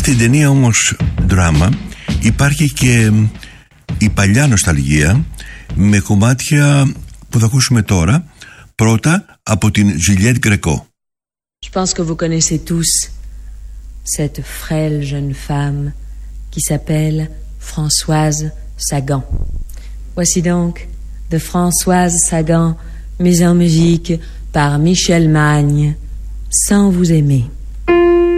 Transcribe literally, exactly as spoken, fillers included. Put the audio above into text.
Στην ταινία όμως δράμα υπάρχει και η παλιά νοσταλγία με κομμάτια που θα ακούσουμε τώρα, πρώτα από την Juliette Gréco. Je pense que vous connaissez tous cette frêle jeune femme qui s'appelle Françoise Sagan. Voici donc de Françoise Sagan, mise en musique par Michel Magne, Sans vous aimer.